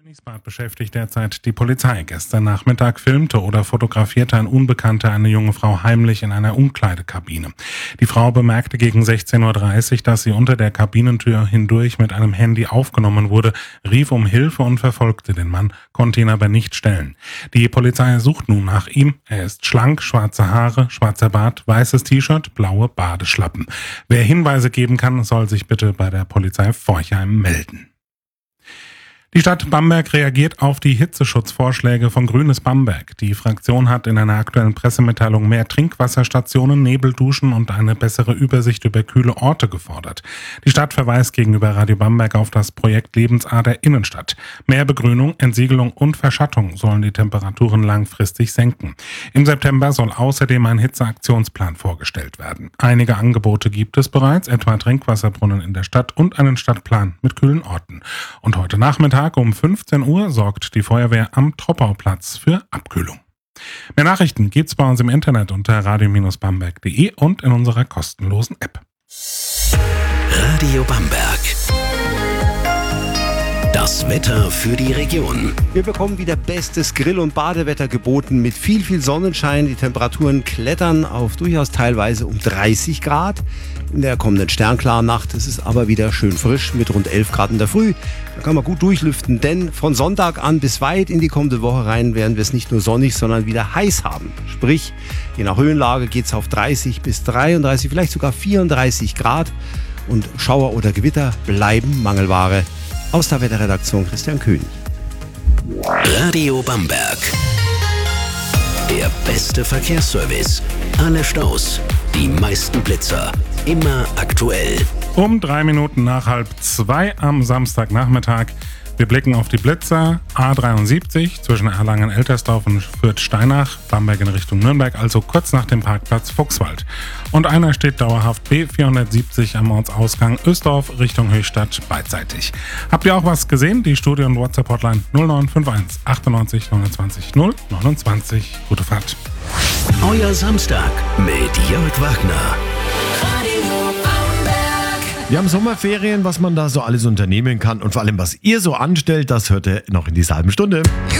Königsbad beschäftigt derzeit die Polizei. Gestern Nachmittag filmte oder fotografierte ein Unbekannter eine junge Frau heimlich in einer Umkleidekabine. Die Frau bemerkte gegen 16:30 Uhr, dass sie unter der Kabinentür hindurch mit einem Handy aufgenommen wurde, rief um Hilfe und verfolgte den Mann, konnte ihn aber nicht stellen. Die Polizei sucht nun nach ihm. Er ist schlank, schwarze Haare, schwarzer Bart, weißes T-Shirt, blaue Badeschlappen. Wer Hinweise geben kann, soll sich bitte bei der Polizei Forchheim melden. Die Stadt Bamberg reagiert auf die Hitzeschutzvorschläge von Grünes Bamberg. Die Fraktion hat in einer aktuellen Pressemitteilung mehr Trinkwasserstationen, Nebelduschen und eine bessere Übersicht über kühle Orte gefordert. Die Stadt verweist gegenüber Radio Bamberg auf das Projekt Lebensader Innenstadt. Mehr Begrünung, Entsiegelung und Verschattung sollen die Temperaturen langfristig senken. Im September soll außerdem ein Hitzeaktionsplan vorgestellt werden. Einige Angebote gibt es bereits, etwa Trinkwasserbrunnen in der Stadt und einen Stadtplan mit kühlen Orten. Und heute Nachmittag um 15 Uhr sorgt die Feuerwehr am Troppauplatz für Abkühlung. Mehr Nachrichten gibt's bei uns im Internet unter radio-bamberg.de und in unserer kostenlosen App. Radio Bamberg. Das Wetter für die Region. Wir bekommen wieder bestes Grill- und Badewetter geboten mit viel Sonnenschein. Die Temperaturen klettern auf durchaus teilweise um 30 Grad. In der kommenden sternklaren Nacht ist es aber wieder schön frisch mit rund 11 Grad in der Früh. Da kann man gut durchlüften, denn von Sonntag an bis weit in die kommende Woche rein werden wir es nicht nur sonnig, sondern wieder heiß haben. Sprich, je nach Höhenlage geht es auf 30 bis 33, vielleicht sogar 34 Grad. Und Schauer oder Gewitter bleiben Mangelware. Aus der Wetterredaktion Christian König. Radio Bamberg. Der beste Verkehrsservice. Alle Staus, die meisten Blitzer. Immer aktuell. Um 3 Minuten nach 1:30 am Samstagnachmittag. Wir blicken auf die Blitzer. A73 zwischen Erlangen-Eltersdorf und Fürth-Steinach, Bamberg in Richtung Nürnberg, also kurz nach dem Parkplatz Fuchswald. Und einer steht dauerhaft B470 am Ortsausgang Ösdorf Richtung Höchstadt beidseitig. Habt ihr auch was gesehen? Die Studio- und WhatsApp-Hotline 0951 98 29 029. Gute Fahrt. Euer Samstag mit Jörg Wagner. Wir haben Sommerferien, was man da so alles unternehmen kann und vor allem, was ihr so anstellt, das hört ihr noch in dieser halben Stunde.